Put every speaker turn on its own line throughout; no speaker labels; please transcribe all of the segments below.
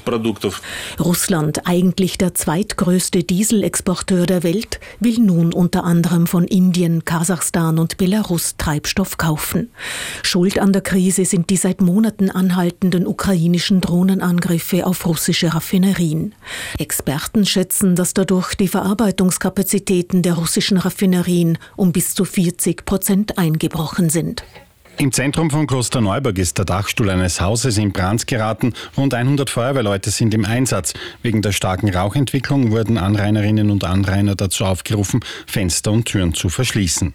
Russland, eigentlich der zweitgrößte Dieselexporteur der Welt, will nun unter anderem von Indien, Kasachstan und Belarus Treibstoff kaufen. Schuld an der Krise sind die seit Monaten anhaltenden ukrainischen Drohnenangriffe auf russische Raffinerien. Experten schätzen, dass dadurch die Verarbeitungskapazitäten der russischen Raffinerien um bis zu 40% eingebrochen sind.
Im Zentrum von Klosterneuburg ist der Dachstuhl eines Hauses in Brand geraten. Rund 100 Feuerwehrleute sind im Einsatz. Wegen der starken Rauchentwicklung wurden Anrainerinnen und Anrainer dazu aufgerufen, Fenster und Türen zu verschließen.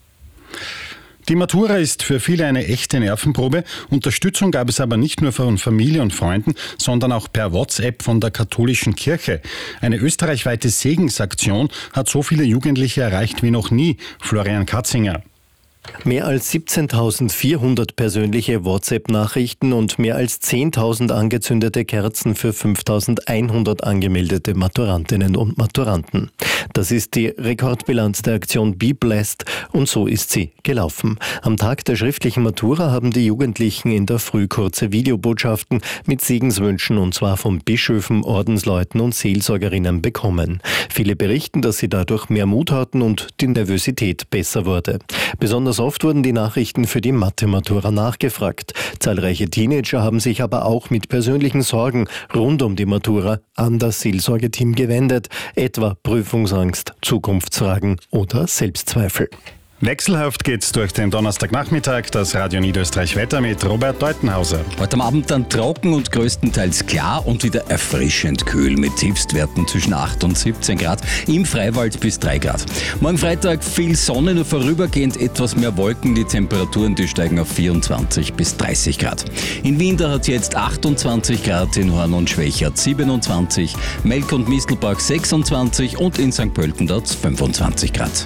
Die Matura ist für viele eine echte Nervenprobe. Unterstützung gab es aber nicht nur von Familie und Freunden, sondern auch per WhatsApp von der katholischen Kirche. Eine österreichweite Segensaktion hat so viele Jugendliche erreicht wie noch nie. Florian Katzinger.
Mehr als 17.400 persönliche WhatsApp-Nachrichten und mehr als 10.000 angezündete Kerzen für 5.100 angemeldete Maturantinnen und Maturanten. Das ist die Rekordbilanz der Aktion Be Blessed und so ist sie gelaufen. Am Tag der schriftlichen Matura haben die Jugendlichen in der Früh kurze Videobotschaften mit Segenswünschen und zwar von Bischöfen, Ordensleuten und Seelsorgerinnen bekommen. Viele berichten, dass sie dadurch mehr Mut hatten und die Nervosität besser wurde. Besonders oft wurden die Nachrichten für die Mathe-Matura nachgefragt. Zahlreiche Teenager haben sich aber auch mit persönlichen Sorgen rund um die Matura an das Seelsorgeteam gewendet, etwa Prüfungsangst, Zukunftsfragen oder Selbstzweifel.
Wechselhaft geht's durch den Donnerstagnachmittag. Das Radio Niederösterreich Wetter mit Robert Deutenhauser.
Heute am Abend dann trocken und größtenteils klar und wieder erfrischend kühl mit Tiefstwerten zwischen 8 und 17 Grad, im Freiwald bis 3 Grad. Morgen Freitag viel Sonne, nur vorübergehend etwas mehr Wolken. Die Temperaturen, die steigen auf 24 bis 30 Grad. In Wien, da hat es jetzt 28 Grad, in Horn und Schwächert 27, Melk und Mistelbach 26 und in St. Pölten dort 25 Grad.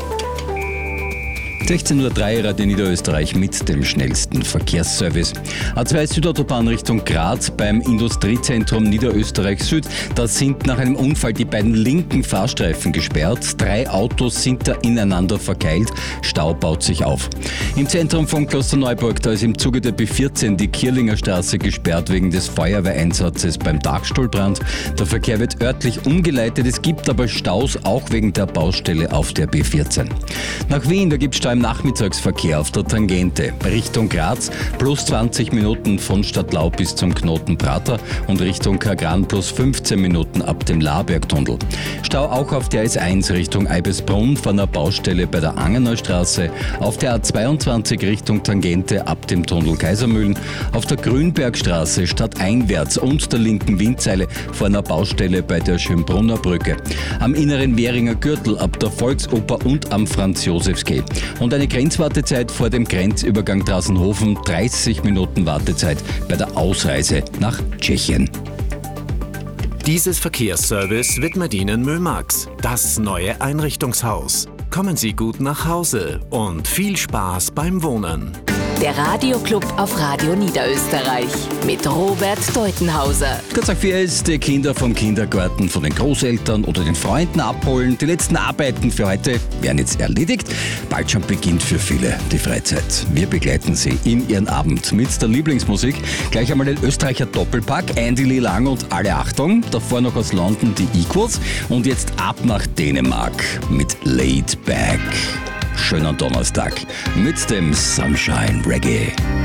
16.03 Uhr Radio Niederösterreich mit dem schnellsten Verkehrsservice. A2 Südautobahn Richtung Graz beim Industriezentrum Niederösterreich Süd. Da sind nach einem Unfall die beiden linken Fahrstreifen gesperrt. 3 Autos sind da ineinander verkeilt. Stau baut sich auf. Im Zentrum von Klosterneuburg, da ist im Zuge der B14 die Kierlinger Straße gesperrt wegen des Feuerwehreinsatzes beim Dachstuhlbrand. Der Verkehr wird örtlich umgeleitet. Es gibt aber Staus auch wegen der Baustelle auf der B14. Nach Wien, da gibt es Stau im Nachmittagsverkehr auf der Tangente. Richtung Graz plus 20 Minuten von Stadtlau bis zum Knoten Prater und Richtung Kagran plus 15 Minuten ab dem Labergtunnel. Stau auch auf der S1 Richtung Eibesbrunn von der Baustelle bei der Angener Straße, auf der A22 Richtung Tangente ab dem Tunnel Kaisermühlen, auf der Grünbergstraße stadteinwärts und der linken Windseile vor einer Baustelle bei der Schönbrunner Brücke. Am inneren Währinger Gürtel ab der Volksoper und am Franz-Josefs-Quai. Und eine Grenzwartezeit vor dem Grenzübergang Draußenhofen, 30 Minuten Wartezeit bei der Ausreise nach Tschechien.
Dieses Verkehrsservice widmet Ihnen Mömax, das neue Einrichtungshaus. Kommen Sie gut nach Hause und viel Spaß beim Wohnen.
Der Radioclub auf Radio Niederösterreich mit Robert Deutenhauser.
Kurz nach 4 ist die Kinder vom Kindergarten, von den Großeltern oder den Freunden abholen. Die letzten Arbeiten für heute werden jetzt erledigt. Bald schon beginnt für viele die Freizeit. Wir begleiten Sie in Ihren Abend mit der Lieblingsmusik. Gleich einmal den Österreicher Doppelpack, Andy Lee Lang und alle Achtung. Davor noch aus London die Equals und jetzt ab nach Dänemark mit Laid Back. Schönen Donnerstag mit dem Sunshine Reggae.